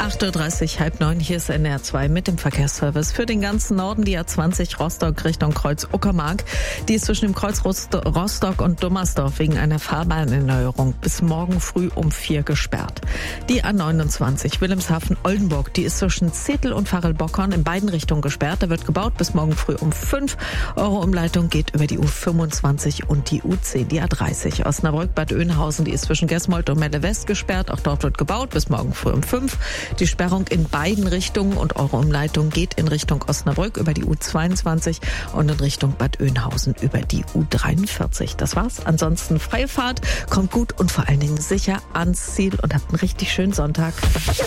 8.30 Uhr, halb 9, hier ist NR2 mit dem Verkehrsservice. Für den ganzen Norden die A20 Rostock Richtung Kreuz Uckermark. Die ist zwischen dem Kreuz Rostock und Dummersdorf wegen einer Fahrbahnerneuerung bis morgen früh um 4 gesperrt. Die A29 Wilhelmshaven-Oldenburg, die ist zwischen Zetel und Varelbockern in beiden Richtungen gesperrt. Da wird gebaut bis morgen früh um 5. Euro-Umleitung geht über die U25 und die U10. Die A30 Osnabrück-Bad Oeynhausen, die ist zwischen Gesmold und Melle West gesperrt. Auch dort wird gebaut bis morgen früh um 5. Die Sperrung in beiden Richtungen und Euro-Umleitung geht in Richtung Osnabrück über die U22 und in Richtung Bad Oeynhausen über die U43. Das war's. Ansonsten freie Fahrt, kommt gut und vor allen Dingen sicher ans Ziel und habt einen richtig schönen Sonntag. Ja.